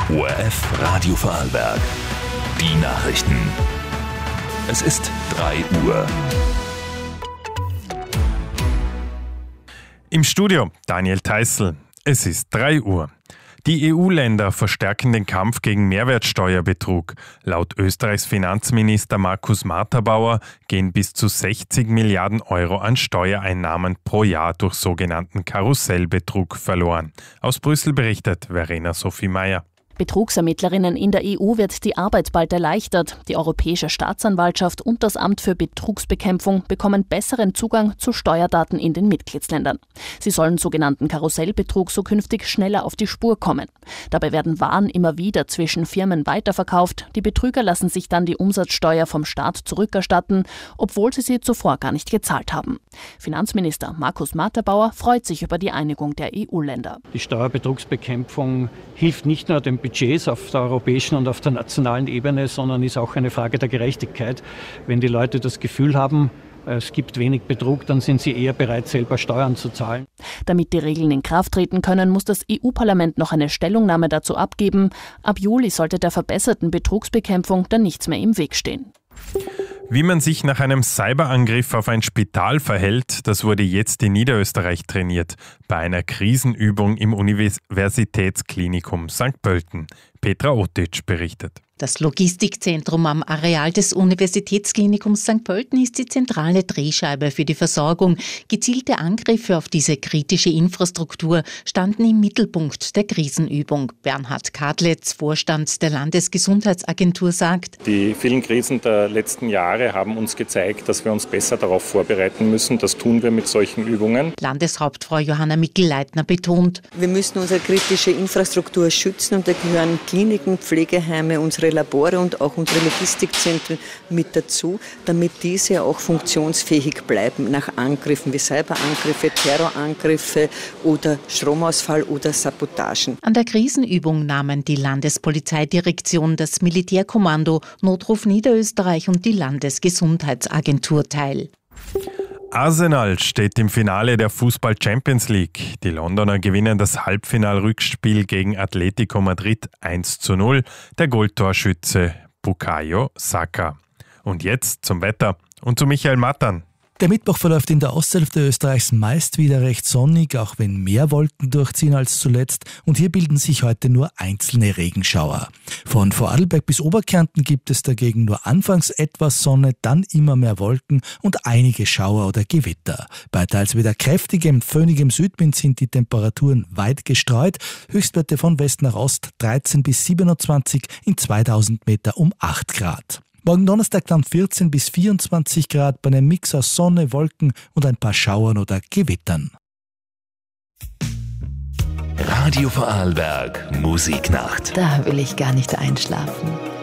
ORF Radio Vorarlberg. Die Nachrichten. Es ist 3 Uhr. Im Studio Daniel Theißl. Es ist 3 Uhr. Die EU-Länder verstärken den Kampf gegen Mehrwertsteuerbetrug. Laut Österreichs Finanzminister Markus Marterbauer gehen bis zu 60 Milliarden Euro an Steuereinnahmen pro Jahr durch sogenannten Karussellbetrug verloren. Aus Brüssel berichtet Verena Sophie Meyer. Betrugsermittlerinnen in der EU wird die Arbeit bald erleichtert. Die Europäische Staatsanwaltschaft und das Amt für Betrugsbekämpfung bekommen besseren Zugang zu Steuerdaten in den Mitgliedsländern. Sie sollen sogenannten Karussellbetrug so künftig schneller auf die Spur kommen. Dabei werden Waren immer wieder zwischen Firmen weiterverkauft. Die Betrüger lassen sich dann die Umsatzsteuer vom Staat zurückerstatten, obwohl sie zuvor gar nicht gezahlt haben. Finanzminister Markus Marterbauer freut sich über die Einigung der EU-Länder. Die Steuerbetrugsbekämpfung hilft nicht nur den Budgets auf der europäischen und auf der nationalen Ebene, sondern ist auch eine Frage der Gerechtigkeit. Wenn die Leute das Gefühl haben, es gibt wenig Betrug, dann sind sie eher bereit, selber Steuern zu zahlen. Damit die Regeln in Kraft treten können, muss das EU-Parlament noch eine Stellungnahme dazu abgeben. Ab Juli sollte der verbesserten Betrugsbekämpfung dann nichts mehr im Weg stehen. Wie man sich nach einem Cyberangriff auf ein Spital verhält, das wurde jetzt in Niederösterreich trainiert, bei einer Krisenübung im Universitätsklinikum St. Pölten. Petra Otic berichtet. Das Logistikzentrum am Areal des Universitätsklinikums St. Pölten ist die zentrale Drehscheibe für die Versorgung. Gezielte Angriffe auf diese kritische Infrastruktur standen im Mittelpunkt der Krisenübung. Bernhard Kadletz, Vorstand der Landesgesundheitsagentur, sagt: Die vielen Krisen der letzten Jahre haben uns gezeigt, dass wir uns besser darauf vorbereiten müssen. Das tun wir mit solchen Übungen. Landeshauptfrau Johanna Mikl-Leitner betont: Wir müssen unsere kritische Infrastruktur schützen und da gehören Kliniken, Pflegeheime, unsere Labore und auch unsere Logistikzentren mit dazu, damit diese auch funktionsfähig bleiben nach Angriffen wie Cyberangriffe, Terrorangriffe oder Stromausfall oder Sabotagen. An der Krisenübung nahmen die Landespolizeidirektion, das Militärkommando, Notruf Niederösterreich und die Landesgesundheitsagentur teil. Arsenal steht im Finale der Fußball Champions League. Die Londoner gewinnen das Halbfinal-Rückspiel gegen Atletico Madrid 1:0. Der Goaltorschütze Bukayo Saka. Und jetzt zum Wetter und zu Michael Mattern. Der Mittwoch verläuft in der Osthälfte Österreichs meist wieder recht sonnig, auch wenn mehr Wolken durchziehen als zuletzt. Und hier bilden sich heute nur einzelne Regenschauer. Von Vorarlberg bis Oberkärnten gibt es dagegen nur anfangs etwas Sonne, dann immer mehr Wolken und einige Schauer oder Gewitter. Bei teils wieder kräftigem, föhnigem Südwind sind die Temperaturen weit gestreut. Höchstwerte von West nach Ost 13 bis 27, in 2000 Meter um 8 Grad. Morgen Donnerstag dann 14 bis 24 Grad bei einem Mix aus Sonne, Wolken und ein paar Schauern oder Gewittern. Radio Vorarlberg Musiknacht. Da will ich gar nicht einschlafen.